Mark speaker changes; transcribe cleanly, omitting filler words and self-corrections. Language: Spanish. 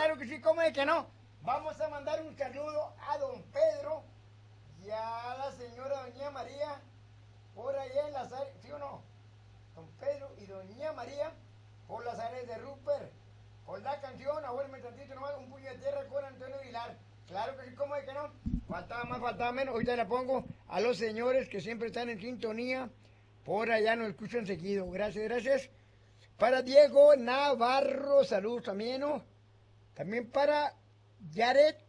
Speaker 1: claro que sí, ¿cómo es que no? Vamos a mandar un saludo a don Pedro y a la señora doña María, por allá en las áreas, ¿sí o no? Don Pedro y doña María, por las áreas de Rupert, por la canción, abuelo, tantito nomás, un puño de tierra con Antonio Aguilar. Claro que sí, ¿cómo es que no? Faltaba más, faltaba menos. Ahorita le pongo a los señores que siempre están en sintonía. Por allá nos escuchan seguido. Gracias, gracias. Para Diego Navarro, saludos también, ¿no? También para Yaret